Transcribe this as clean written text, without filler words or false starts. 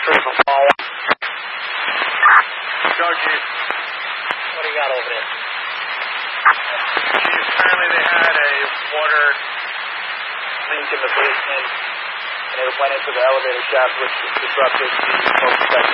critical call. Sergeant, What do you got over there? apparently they had a water Leak in the basement, and it went into the elevator shaft, which disrupted the smoke detector.